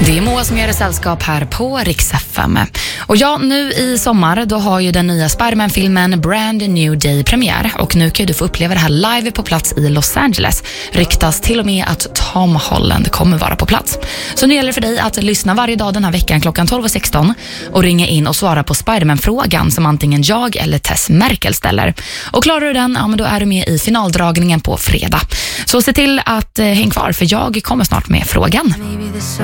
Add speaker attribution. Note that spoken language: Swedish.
Speaker 1: Det är Moa som gör sällskap här på Rix FM. Och ja, nu i sommar då har ju den nya Spider-Man-filmen Brand New Day premiär. Och nu kan du få uppleva det här live på plats i Los Angeles. Ryktas till och med att Tom Holland kommer vara på plats. Så nu gäller det för dig att lyssna varje dag den här veckan klockan 12:16 och ringa in och svara på Spider-Man-frågan som antingen jag eller Tess Merkel ställer. Och klarar du den, ja men då är du med i finaldragningen på fredag. Så se till att häng kvar för jag kommer snart med frågan.